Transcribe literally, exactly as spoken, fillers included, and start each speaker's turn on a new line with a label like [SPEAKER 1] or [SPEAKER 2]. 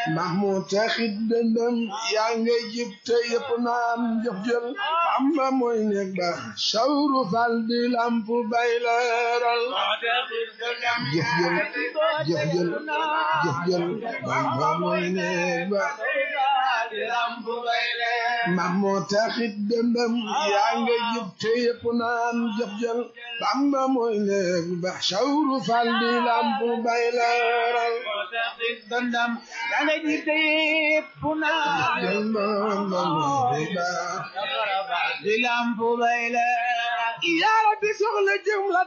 [SPEAKER 1] Mahmoud taxit dëndëm yaa ngay jib te yëpp naan jëf jël Bamba mooy nekk ba sawru fal di lamp bay leeral jëf jël jëf jël jëf jël Bamba mooy nekk ba Mahmoud taxit dëndëm yaa ngay jib te yëpp naan jëf jël Bamba mooy nekk ba sawru fal di lamp bay leeral
[SPEAKER 2] dëndëm yaa ngay jib te yëpp naan di lamp bay leeral
[SPEAKER 1] yaa rabbi soxla jëm la